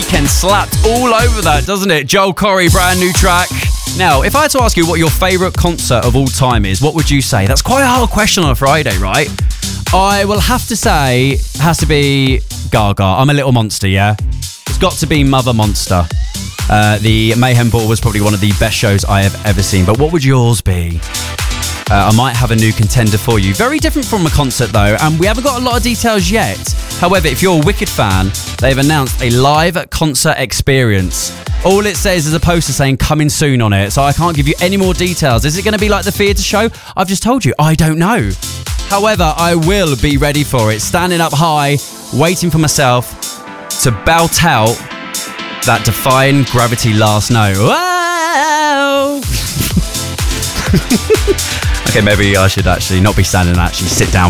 Weeknd slapped all over that, doesn't it? Joel Corry, brand new track. Now, if I had to ask you what your favourite concert of all time is, what would you say? That's quite a hard question on a Friday, right? I will have to say, it has to be Gaga. I'm a little monster, yeah? It's got to be Mother Monster. The Mayhem Ball was probably one of the best shows I have ever seen. But what would yours be? I might have a new contender for you. Very different from a concert though, and we haven't got a lot of details yet. However, if you're a Wicked fan, they've announced a live concert experience. All it says is a poster saying coming soon on it, so I can't give you any more details. Is it going to be like the theatre show? I've just told you, I don't know. However, I will be ready for it, standing up high, waiting for myself to belt out that Defying Gravity last note. Wow! Okay, maybe I should actually not be standing, actually sit down.